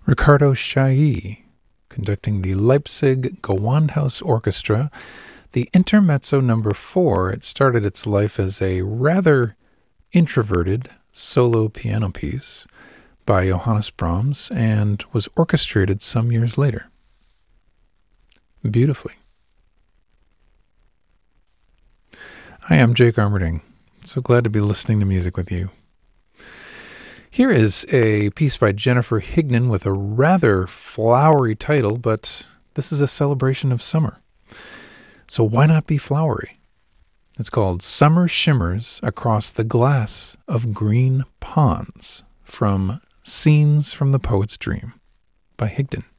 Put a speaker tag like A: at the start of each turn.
A: Ricardo Chailly, conducting the Leipzig Gewandhaus Orchestra, the Intermezzo number 4. It started its life as a rather introverted solo piano piece by Johannes Brahms and was orchestrated some years later. Beautifully. Hi, I'm Jake Armerding. So glad to be listening to music with you. Here is a piece by Jennifer Hignon with a rather flowery title, but this is a celebration of summer. So why not be flowery? It's called Summer Shimmers Across the Glass of Green Ponds from Scenes from the Poet's Dream by Higdon.